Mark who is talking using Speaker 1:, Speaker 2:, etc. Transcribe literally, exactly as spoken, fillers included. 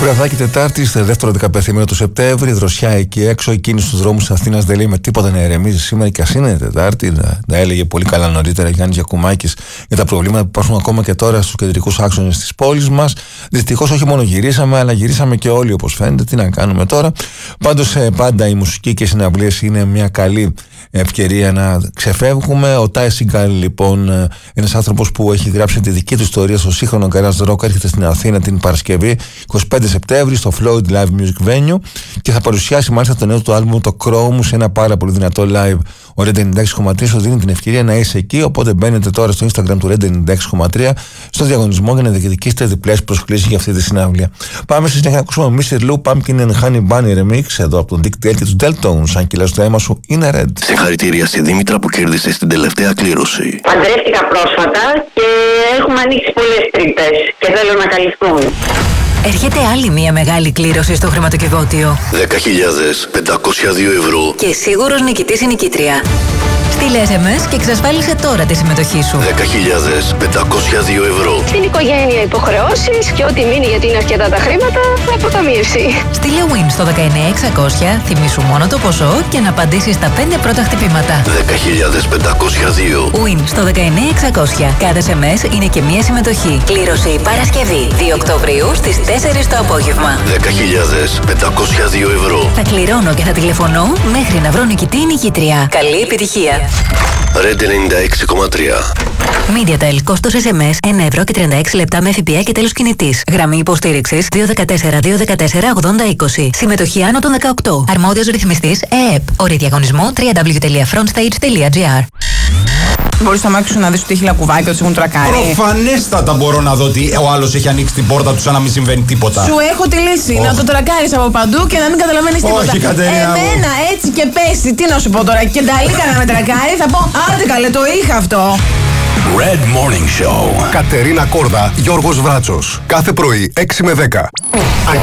Speaker 1: βραδάκι Τετάρτη, στο δεύτερο δεκαπενθήμερο του Σεπτέμβρη, δροσιά εκεί έξω. Η κίνηση στους δρόμους της Αθήνας δεν λέει με τίποτα να ηρεμίζει σήμερα και ας είναι Τετάρτη. Τα έλεγε πολύ καλά νωρίτερα Γιάννης Γιακουμάκης για τα προβλήματα που υπάρχουν ακόμα και τώρα στους κεντρικούς άξονες της πόλης μας. Δυστυχώς όχι μόνο γυρίσαμε, αλλά γυρίσαμε και όλοι όπως φαίνεται. Τι να κάνουμε τώρα. Πάντως πάντα η μουσική και οι συναυλίες είναι μια καλή ευκαιρία να ξεφεύγουμε. Ο Ty Segall, λοιπόν, ένας άνθρωπος που έχει γράψει τη δική του ιστορία στο σύγχρονο garage rock, έρχεται στην Αθήνα την Παρασκευή εικοστή πέμπτη Σεπτέμβρη στο Floyd Live Music Venue και θα παρουσιάσει μάλιστα το νέο του άλμπουμ, το Chrome, σε ένα πάρα πολύ δυνατό live. Ο Red ενενήντα έξι κόμμα τρία σου δίνει την ευκαιρία να είσαι εκεί, οπότε μπαίνετε τώρα στο Instagram του Red ενενήντα έξι κόμμα τρία στο διαγωνισμό για να διεκδικήσετε διπλές προσκλήσεις για αυτή τη συναυλία. Πάμε στη συνέχεια να ακούσουμε μίστερ Lou, Pumpkin and Honey Bunny Remix εδώ από τον Dick Dale και τους Deltones. Αν κυλάς το αίμα σου, είναι Red.
Speaker 2: Συγχαρητήρια στη Δήμητρα που κέρδισε στην τελευταία κλήρωση.
Speaker 3: Παντρεύτηκα πρόσφατα και έχουμε ανοίξει πολλές τρύπες και θέλω να καλυφθούν.
Speaker 4: Έρχεται άλλη μία μεγάλη κλήρωση στο χρηματοκιβώτιο.
Speaker 2: δέκα χιλιάδες πεντακόσια δύο ευρώ.
Speaker 4: Και σίγουρος νικητής ή νικήτρια. Στείλε ες εμ ες και εξασφάλισε τώρα τη συμμετοχή σου.
Speaker 2: δέκα χιλιάδες πεντακόσια δύο ευρώ.
Speaker 5: Στην οικογένεια υποχρεώσεις και ό,τι μείνει γιατί είναι αρκετά τα χρήματα, αποταμίευση.
Speaker 4: Στείλε win στο δεκαεννιά εξακόσια, θυμήσου μόνο το ποσό και να απαντήσεις στα πέντε πρώτα χτυπήματα.
Speaker 2: δέκα χιλιάδες πεντακόσια δύο.
Speaker 4: Win στο δεκαεννιά εξακόσια. Κάθε ες εμ ες είναι και μία συμμετοχή. Κλήρωση Παρασκευή δύο Οκτωβρίου στις τέσσερις το απόγευμα.
Speaker 2: δέκα χιλιάδες πεντακόσια δύο ευρώ.
Speaker 4: Θα κληρώνω και θα τηλεφωνώ μέχρι να βρω νικητή ή νικήτρια. Καλή επιτυχία.
Speaker 2: Red ενενήντα έξι κόμμα τρία.
Speaker 4: MediaTel, κόστος ες εμ ες ένα ευρώ και τριάντα έξι λεπτά με ΦΠΑ και τέλος κινητής. Γραμμή υποστήριξης δύο ένα τέσσερα δύο ένα τέσσερα ογδόντα είκοσι. Συμμετοχή άνω των δεκαοκτώ. Αρμόδιος ρυθμιστής ΕΕΠ. Όρη διαγωνισμού double-u double-u double-u τελεία frontstage τελεία gr.
Speaker 6: Μπορείς να μάξεις να δεις ότι έχει λακκουβάκι, ότι έχουν τρακάρει.
Speaker 7: Προφανέστατα μπορώ να δω ότι ο άλλος έχει ανοίξει την πόρτα του σαν να μην συμβαίνει τίποτα.
Speaker 6: Σου έχω τη λύση. Oh. Να το τρακάρεις από παντού και να μην καταλαβαίνεις τίποτα.
Speaker 7: Όχι, Κατερίνα.
Speaker 6: Εμένα έτσι και πέσει. Τι να σου πω τώρα. Και νταλίκα να με τρακάρει. Θα πω άντε καλέ, το είχα αυτό.
Speaker 2: Red Morning Show.
Speaker 8: Κατερίνα Κόρδα, Γιώργος Βράτσος. Κάθε πρωί έξι με δέκα.